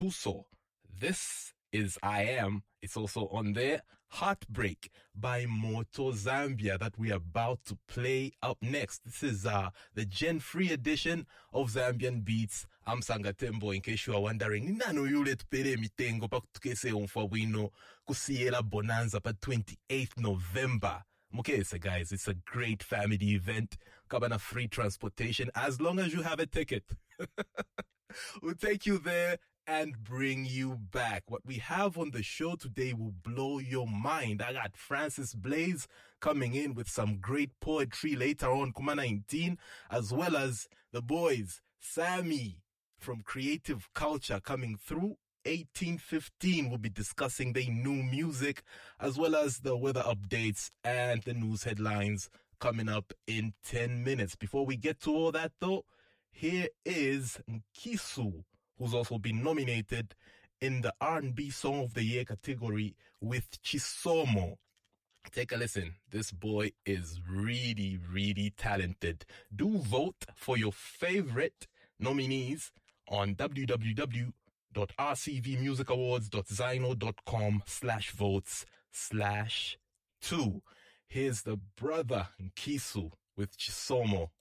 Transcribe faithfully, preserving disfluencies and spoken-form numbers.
Uso. This is I Am. It's also on there. Heartbreak by Moto Zambia that we are about to play up next. This is uh the Gen Free edition of Zambian Beats. I'm Sangatembo, in case you are wondering. Ninano yule tupere mitengo pa kutukese umfawino kusiela bonanza pa twenty-eighth November. Okay, so guys, it's a great family event. Kabana free transportation as long as you have a ticket. We'll take you there and bring you back. What we have on the show today will blow your mind. I got Francis Blaze coming in with some great poetry later on, Kuma nineteen, as well as the boys, Sammy from Creative Culture coming through. eighteen fifteen will be discussing their new music, as well as the weather updates and the news headlines coming up in ten minutes. Before we get to all that though, here is Nkisu, who's also been nominated in the R and B Song of the Year category with Chisomo. Take a listen. This boy is really, really talented. Do vote for your favorite nominees on www.rcvmusicawards.zyno.com slash votes slash two. Here's the brother Nkisu with Chisomo.